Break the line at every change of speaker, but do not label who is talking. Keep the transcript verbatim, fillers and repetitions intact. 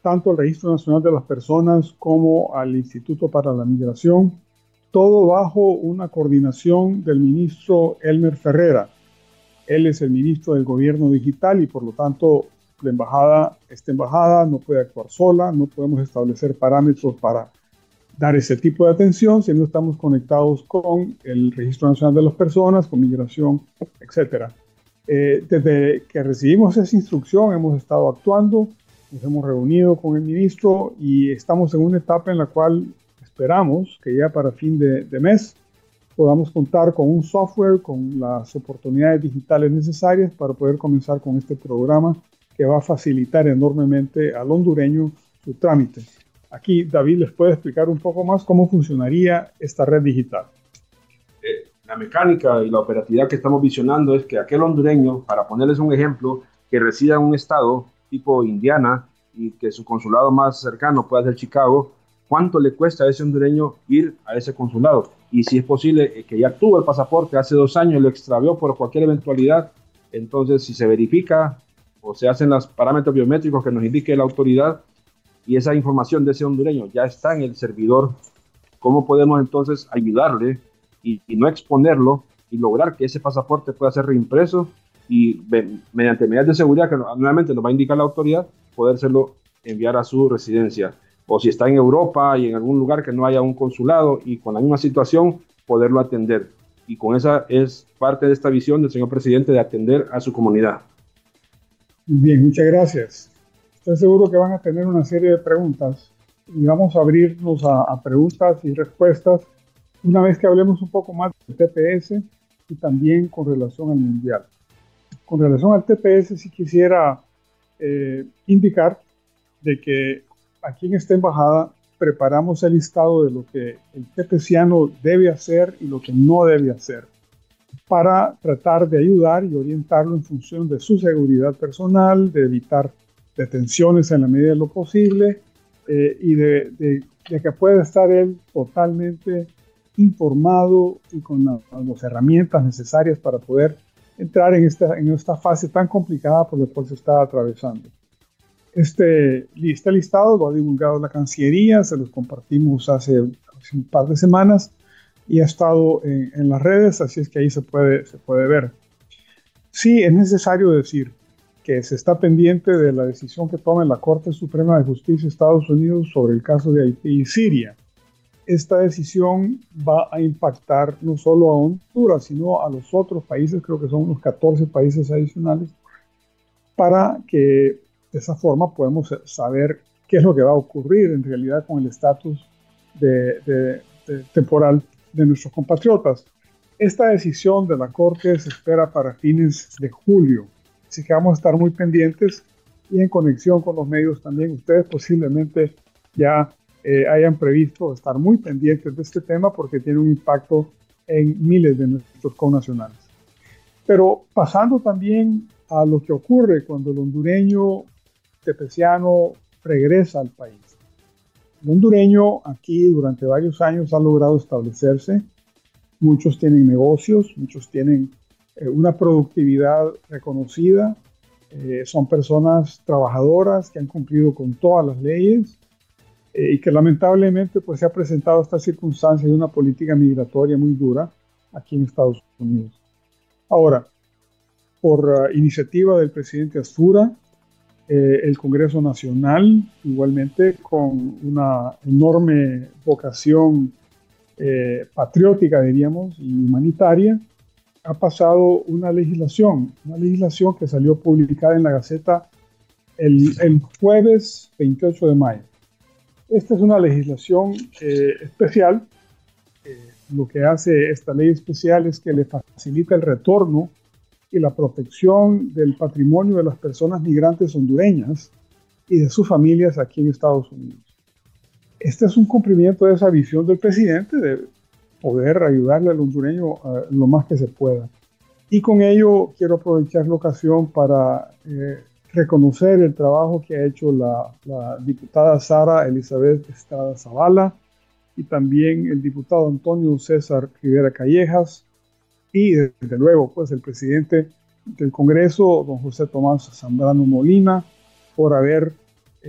tanto al Registro Nacional de las Personas como al Instituto para la Migración, todo bajo una coordinación del ministro Elmer Ferrera. Él es el ministro del Gobierno Digital y por lo tanto la embajada, esta embajada no puede actuar sola, no podemos establecer parámetros para dar ese tipo de atención si no estamos conectados con el Registro Nacional de las Personas, con Migración, etcétera. Eh, desde que recibimos esa instrucción hemos estado actuando, nos hemos reunido con el ministro y estamos en una etapa en la cual esperamos que ya para fin de, de mes podamos contar con un software, con las oportunidades digitales necesarias para poder comenzar con este programa que va a facilitar enormemente al hondureño su trámite. Aquí David les puede explicar un poco más cómo funcionaría esta red digital.
Eh, la mecánica y la operatividad que estamos visionando es que aquel hondureño, para ponerles un ejemplo, que resida en un estado tipo Indiana y que su consulado más cercano pueda ser Chicago, ¿cuánto le cuesta a ese hondureño ir a ese consulado? Y si es posible eh, que ya tuvo el pasaporte hace dos años, lo extravió por cualquier eventualidad, entonces si se verifica o se hacen los parámetros biométricos que nos indique la autoridad y esa información de ese hondureño ya está en el servidor, ¿cómo podemos entonces ayudarle y, y no exponerlo y lograr que ese pasaporte pueda ser reimpreso y mediante medidas de seguridad que nuevamente nos va a indicar la autoridad, podérselo enviar a su residencia? O si está en Europa y en algún lugar que no haya un consulado y con la misma situación, poderlo atender. Y con esa es parte de esta visión del señor presidente de atender a su comunidad.
Bien, muchas gracias. Estoy seguro que van a tener una serie de preguntas y vamos a abrirnos a, a preguntas y respuestas una vez que hablemos un poco más del T P S y también con relación al mundial. Con relación al T P S, sí quisiera eh, indicar de que aquí en esta embajada preparamos el listado de lo que el tepeciano debe hacer y lo que no debe hacer para tratar de ayudar y orientarlo en función de su seguridad personal, de evitar detenciones en la medida de lo posible eh, y de, de, de que pueda estar él totalmente informado y con la, las herramientas necesarias para poder entrar en esta, en esta fase tan complicada por la cual se está atravesando. Este, este listado lo ha divulgado la Cancillería, se los compartimos hace, hace un par de semanas y ha estado en, en las redes, así es que ahí se puede, se puede ver. Sí, es necesario decir que se está pendiente de la decisión que tome la Corte Suprema de Justicia de Estados Unidos sobre el caso de Haití y Siria. Esta decisión va a impactar no solo a Honduras, sino a los otros países, creo que son unos catorce países adicionales, para que de esa forma podamos saber qué es lo que va a ocurrir en realidad con el estatus de, de, de temporal de nuestros compatriotas. Esta decisión de la Corte se espera para fines de julio, así que vamos a estar muy pendientes y en conexión con los medios también. Ustedes posiblemente ya eh, hayan previsto estar muy pendientes de este tema porque tiene un impacto en miles de nuestros connacionales. Pero pasando también a lo que ocurre cuando el hondureño tepeciano regresa al país. El hondureño aquí durante varios años ha logrado establecerse. Muchos tienen negocios, muchos tienen eh, una productividad reconocida. Eh, son personas trabajadoras que han cumplido con todas las leyes eh, y que lamentablemente pues, se ha presentado esta circunstancia de una política migratoria muy dura aquí en Estados Unidos. Ahora, por uh, iniciativa del presidente Astura, eh, el Congreso Nacional, igualmente con una enorme vocación eh, patriótica, diríamos, y humanitaria, ha pasado una legislación, una legislación que salió publicada en la Gaceta el, el jueves veintiocho de mayo. Esta es una legislación eh, especial. Eh, lo que hace esta ley especial es que le facilita el retorno y la protección del patrimonio de las personas migrantes hondureñas y de sus familias aquí en Estados Unidos. Este es un cumplimiento de esa visión del presidente de poder ayudarle al hondureño uh, lo más que se pueda. Y con ello quiero aprovechar la ocasión para eh, reconocer el trabajo que ha hecho la, la diputada Sara Elizabeth Estrada Zavala y también el diputado Antonio César Rivera Callejas, y desde luego pues el presidente del Congreso, don José Tomás Zambrano Molina, por haber